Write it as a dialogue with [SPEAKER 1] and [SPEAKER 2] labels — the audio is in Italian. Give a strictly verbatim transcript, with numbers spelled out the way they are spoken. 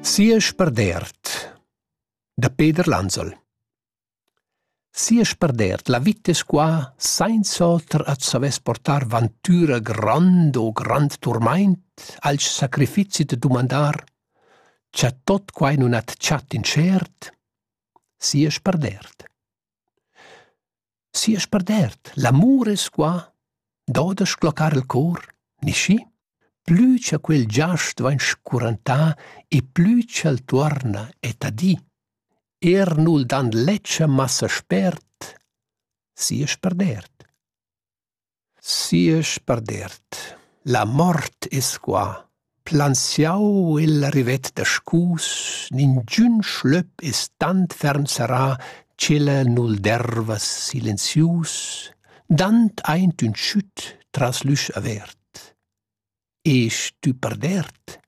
[SPEAKER 1] Sia sperdert, da Peter Lanzel. Sia sperdert, la vita es qua sainz oter at savess portar vantura grand o grand turmaint, als sacrifici de dumandar, c'ha tot quai nun at chat incert, sia sperdert. Sia sperdert, l'amur es qua, d'oda scloccar il cor, ni schi? Plü c'ha quel giast vain scurantà e plü c'el tuorna et a di. Er nul dan leccia massa spert, sia sperdert. Sia sperdert, la mort es qua, plansiau el rivet da scus, ningiun schlöp es tant fern sarà, c'ella nul dervas silenzius, dant eint un schütt tras lüsch avert. E stu perdert,